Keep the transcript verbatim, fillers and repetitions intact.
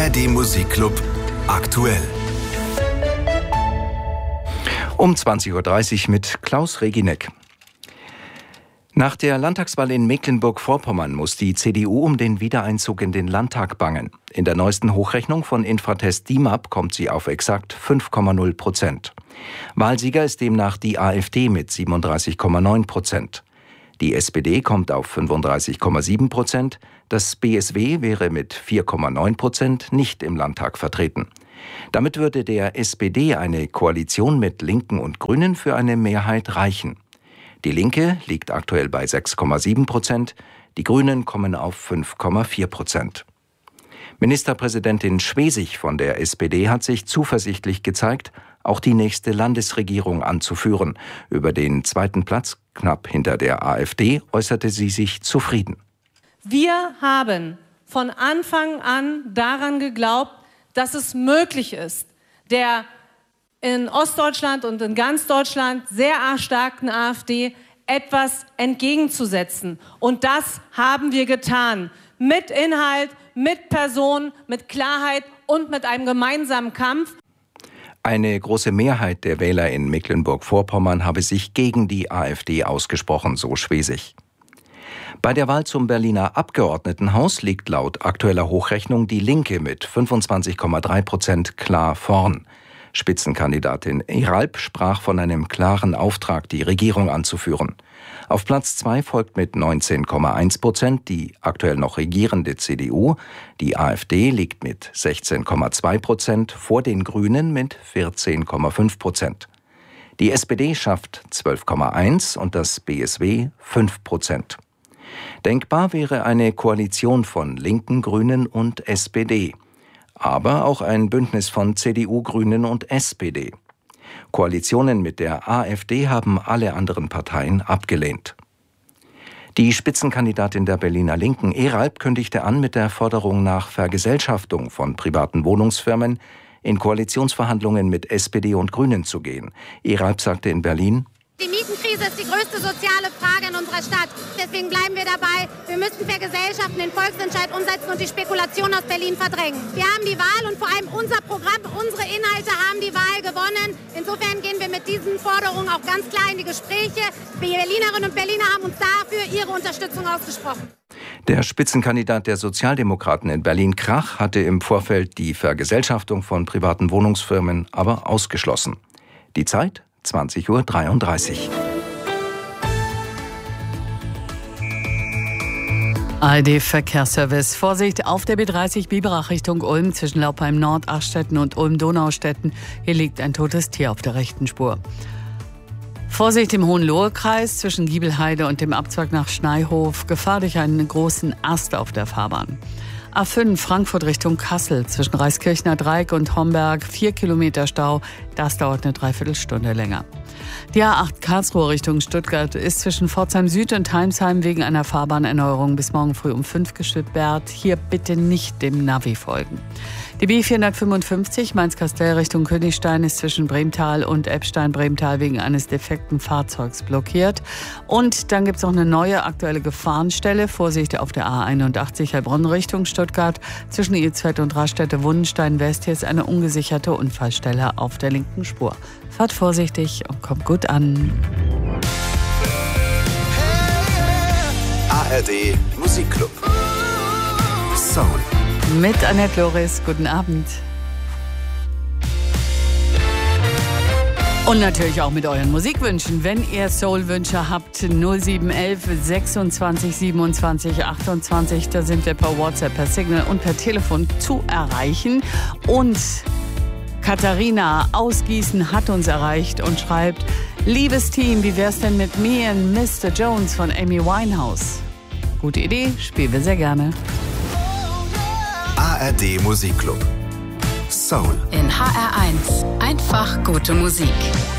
R D Musikclub aktuell. Um zwanzig Uhr dreißig mit Klaus Regineck. Nach der Landtagswahl in Mecklenburg-Vorpommern muss die C D U um den Wiedereinzug in den Landtag bangen. In der neuesten Hochrechnung von Infratest D I M A P kommt sie auf exakt fünf Komma null Prozent. Wahlsieger ist demnach die AfD mit siebenunddreißig Komma neun Prozent. Die S P D kommt auf fünfunddreißig Komma sieben Prozent. Das B S W wäre mit vier Komma neun Prozent nicht im Landtag vertreten. Damit würde der S P D eine Koalition mit Linken und Grünen für eine Mehrheit reichen. Die Linke liegt aktuell bei sechs Komma sieben Prozent, die Grünen kommen auf fünf Komma vier Prozent. Ministerpräsidentin Schwesig von der S P D hat sich zuversichtlich gezeigt, auch die nächste Landesregierung anzuführen. Über den zweiten Platz, knapp hinter der AfD, äußerte sie sich zufrieden. Wir haben von Anfang an daran geglaubt, dass es möglich ist, der in Ostdeutschland und in ganz Deutschland sehr erstarkten AfD etwas entgegenzusetzen. Und das haben wir getan. Mit Inhalt, mit Person, mit Klarheit und mit einem gemeinsamen Kampf. Eine große Mehrheit der Wähler in Mecklenburg-Vorpommern habe sich gegen die AfD ausgesprochen, so Schwesig. Bei der Wahl zum Berliner Abgeordnetenhaus liegt laut aktueller Hochrechnung die Linke mit fünfundzwanzig Komma drei Prozent klar vorn. Spitzenkandidatin Eralp sprach von einem klaren Auftrag, die Regierung anzuführen. Auf Platz zwei folgt mit neunzehn Komma eins Prozent die aktuell noch regierende C D U. Die AfD liegt mit sechzehn Komma zwei Prozent vor den Grünen mit vierzehn Komma fünf Prozent. Die S P D schafft zwölf Komma eins und das B S W fünf Prozent. Denkbar wäre eine Koalition von Linken, Grünen und S P D. Aber auch ein Bündnis von C D U, Grünen und S P D. Koalitionen mit der AfD haben alle anderen Parteien abgelehnt. Die Spitzenkandidatin der Berliner Linken, Eralp, kündigte an, mit der Forderung nach Vergesellschaftung von privaten Wohnungsfirmen in Koalitionsverhandlungen mit S P D und Grünen zu gehen. Eralp sagte in Berlin: Die Mietenkrise ist die größte soziale Frage in unserer Stadt. Deswegen bleiben wir dabei. Wir müssen vergesellschaften, den Volksentscheid umsetzen und die Spekulation aus Berlin verdrängen. Wir haben die Wahl und vor allem unser Programm, unsere Inhalte haben die Wahl gewonnen. Insofern gehen wir mit diesen Forderungen auch ganz klar in die Gespräche. Die Berlinerinnen und Berliner haben uns dafür ihre Unterstützung ausgesprochen. Der Spitzenkandidat der Sozialdemokraten in Berlin, Krach, hatte im Vorfeld die Vergesellschaftung von privaten Wohnungsfirmen aber ausgeschlossen. Die Zeit? zwanzig Uhr dreiunddreißig. A R D-Verkehrsservice. Vorsicht auf der B dreißig Biberach Richtung Ulm zwischen Laupheim Nord, Aschstetten und Ulm-Donaustetten. Hier liegt ein totes Tier auf der rechten Spur. Vorsicht im Hohenlohe-Kreis zwischen Giebelheide und dem Abzweig nach Schneihof. Gefahr durch einen großen Ast auf der Fahrbahn. A fünf Frankfurt Richtung Kassel zwischen Reiskirchner Dreieck und Homberg. Vier Kilometer Stau. Das dauert eine Dreiviertelstunde länger. Die A acht Karlsruhe Richtung Stuttgart ist zwischen Pforzheim Süd und Heimsheim wegen einer Fahrbahnerneuerung bis morgen früh um fünf gesperrt. Hier bitte nicht dem Navi folgen. Die B vierhundertfünfundfünfzig Mainz-Kastell Richtung Königstein ist zwischen Bremtal und Eppstein-Bremtal wegen eines defekten Fahrzeugs blockiert. Und dann gibt es noch eine neue aktuelle Gefahrenstelle. Vorsicht auf der A einundachtzig Heilbronn Richtung Stuttgart. Zwischen Ilsfeld und Raststätte-Wundenstein West. Hier ist eine ungesicherte Unfallstelle auf der linken Spur. Fahrt vorsichtig und kommt gut an. A R D Musikclub Soul. Mit Annette Loris, guten Abend. Und natürlich auch mit euren Musikwünschen. Wenn ihr Soul-Wünsche habt, null sieben eins eins sechsundzwanzig siebenundzwanzig achtundzwanzig, da sind wir per WhatsApp, per Signal und per Telefon zu erreichen. Und Katharina aus Gießen hat uns erreicht und schreibt: Liebes Team, wie wär's denn mit Me and Mister Jones von Amy Winehouse? Gute Idee, spielen wir sehr gerne. A R D Musikclub Soul. In H R eins. Einfach gute Musik.